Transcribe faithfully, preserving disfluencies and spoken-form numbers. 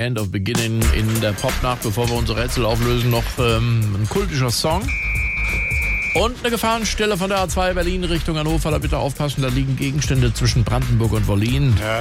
End of Beginning in der Popnacht, bevor wir unsere Rätsel auflösen, noch ähm, ein kultischer Song. Und eine Gefahrenstelle von der A zwei Berlin Richtung Hannover, da bitte aufpassen, da liegen Gegenstände zwischen Brandenburg und Wollin. Ja,